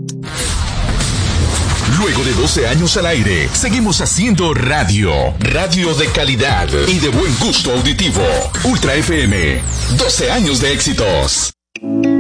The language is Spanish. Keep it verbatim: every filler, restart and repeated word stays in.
Luego de doce años al aire, seguimos haciendo radio. Radio de calidad y de buen gusto auditivo. Ultra F M. doce años de éxitos.